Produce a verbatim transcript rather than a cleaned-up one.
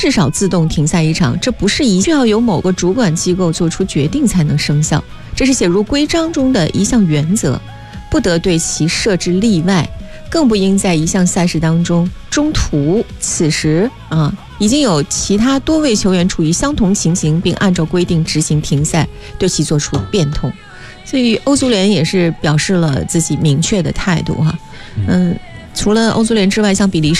至少自动停赛一场，这不是一需要由某个主管机构做出决定才能生效，这是写入规章中的一项原则，不得对其设置例外，更不应在一项赛事当中中途此时啊已经有其他多位球员处于相同情形，并按照规定执行停赛，对其做出变通。所以欧足联也是表示了自己明确的态度哈，嗯，除了欧足联之外，像比利时